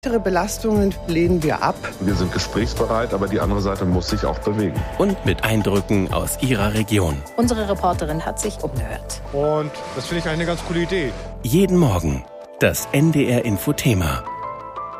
Weitere Belastungen lehnen wir ab. Wir sind gesprächsbereit, aber die andere Seite muss sich auch bewegen. Und mit Eindrücken aus ihrer Region. Unsere Reporterin hat sich umgehört. Und das finde ich eine ganz coole Idee. Jeden Morgen das NDR Infothema.